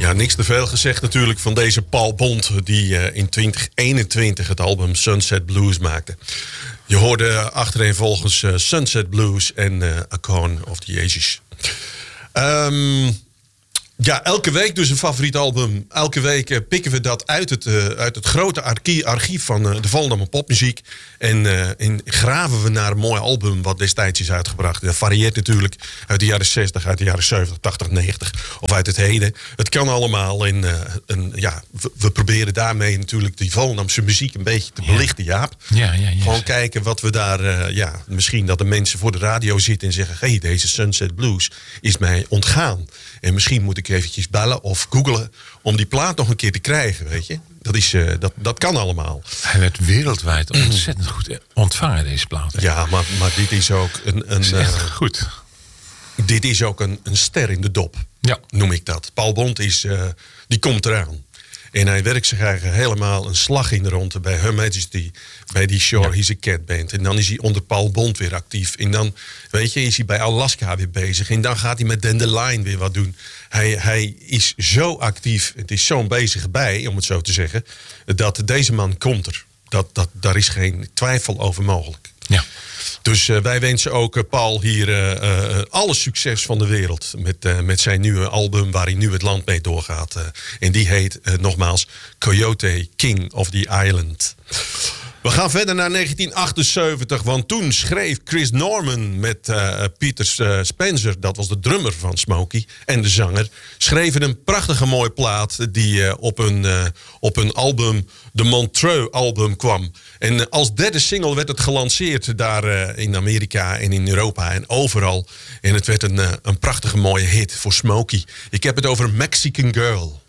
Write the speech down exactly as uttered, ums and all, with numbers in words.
Ja, niks te veel gezegd natuurlijk van deze Paul Bond, die uh, in twintig eenentwintig het album Sunset Blues maakte. Je hoorde achtereenvolgens uh, Sunset Blues en uh, A Corn of the Ages. Um, ja, elke week dus een favoriet album. Elke week uh, pikken we dat uit het, uh, uit het grote archie- archief van uh, de Volendammer popmuziek. En, uh, en graven we naar een mooi album wat destijds is uitgebracht. Dat varieert natuurlijk uit de jaren zestig, uit de jaren zeventig, tachtig, negentig of uit het heden. Het kan allemaal. En, uh, en, ja, we, we proberen daarmee natuurlijk die Volendamse muziek een beetje te belichten, Jaap. Ja, ja, ja. Gewoon kijken wat we daar... Uh, ja, misschien dat de mensen voor de radio zitten en zeggen... hey, deze Sunset Blues is mij ontgaan. En misschien moet ik eventjes bellen of googlen om die plaat nog een keer te krijgen, weet je. Dat, is, uh, dat, dat kan allemaal. Hij werd wereldwijd ontzettend goed ontvangen, deze plaat. Hè? Ja, maar, maar dit is ook een... een Dat is echt uh, goed. Dit is ook een, een ster in de dop, Ja. noem ik dat. Paul Bond is, uh, die komt eraan. En hij werkt zich eigenlijk helemaal een slag in de ronde bij Her Majesty, bij die Sure Ja. He's a Cat Band. En dan is hij onder Paul Bond weer actief. En dan, weet je, is hij bij Alaska weer bezig. En dan gaat hij met Dandelion weer wat doen. Hij, hij is zo actief, het is zo'n bezige bij, om het zo te zeggen, dat deze man komt er. Dat, dat, daar is geen twijfel over mogelijk. Ja. Dus uh, wij wensen ook uh, Paul hier uh, uh, alle succes van de wereld. Met, uh, met zijn nieuwe album waar hij nu het land mee doorgaat. Uh, en die heet uh, nogmaals Coyote King of the Island. We gaan verder naar negentien achtenzeventig. Want toen schreef Chris Norman met uh, Peter uh, Spencer... dat was de drummer van Smokey en de zanger... schreven een prachtige mooie plaat... die uh, op, een, uh, op een album, de Montreux album kwam. En uh, als derde single werd het gelanceerd... daar uh, in Amerika en in Europa en overal. En het werd een, uh, een prachtige mooie hit voor Smokey. Ik heb het over Mexican Girl.